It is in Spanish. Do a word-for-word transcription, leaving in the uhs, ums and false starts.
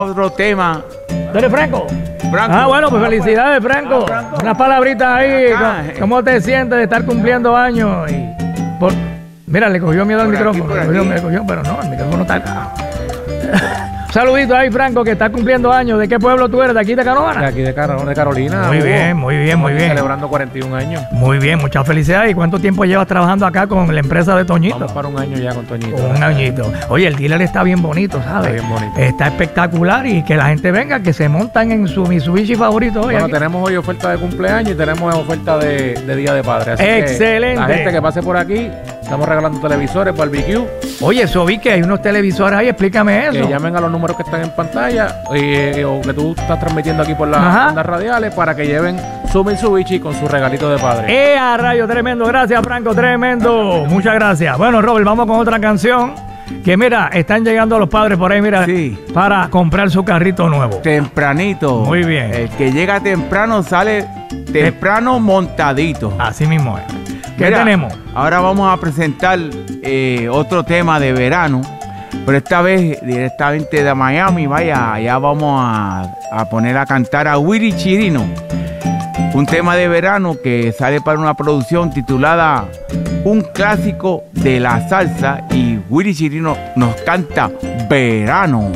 Otro tema. ¿Dale, Franco? Franco. Ah, bueno, pues felicidades, Franco. Ah, Franco. Unas palabritas ahí. Acá. ¿Cómo te sientes de estar cumpliendo años? Y por... Mira, le cogió miedo al Por aquí, micrófono. por Le cogió, aquí. me cogió, pero no, el micrófono está acá. Un saludito ahí, Franco, que está cumpliendo años. ¿De qué pueblo tú eres? ¿De aquí de De Canóvana? aquí de, Car de Carolina. Muy Hugo. bien, muy bien, muy Estamos bien. Celebrando cuarenta y un años. Muy bien, muchas felicidades. ¿Y cuánto tiempo llevas trabajando acá con la empresa de Toñito? Vamos para un año ya con Toñito. Un añito. Oye, el dealer está bien bonito, ¿sabes? Está bien bonito. Está espectacular y que la gente venga, que se montan en su Mitsubishi favorito hoy. Bueno, aquí. tenemos hoy oferta de cumpleaños y tenemos oferta de, de Día de Padre. Así Excelente. Que la gente que pase por aquí, estamos regalando televisores, barbecue. Oye, eso vi que hay unos televisores ahí, explícame eso. Que llamen a los números que están en pantalla eh, o que tú estás transmitiendo aquí por Ajá. las ondas radiales para que lleven su Mitsubishi con su regalito de padre. ¡Eh, a rayo! Tremendo. Gracias, Franco, tremendo. Muchas gracias. Bueno, Robert, vamos con otra canción. Que mira, están llegando los padres por ahí, mira, Sí. para comprar su carrito nuevo. Tempranito. Muy bien. El que llega temprano sale temprano montadito. Así mismo es. ¿Qué Mira, tenemos? Ahora vamos a presentar eh, otro tema de verano, pero esta vez directamente de Miami. Vaya, allá vamos a, a poner a cantar a Willy Chirino. Un tema de verano que sale para una producción titulada Un clásico de la salsa y Willy Chirino nos canta Verano.